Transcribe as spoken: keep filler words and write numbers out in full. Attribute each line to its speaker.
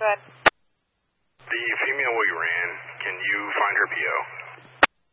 Speaker 1: Go ahead.
Speaker 2: The female we ran, can you find her P O?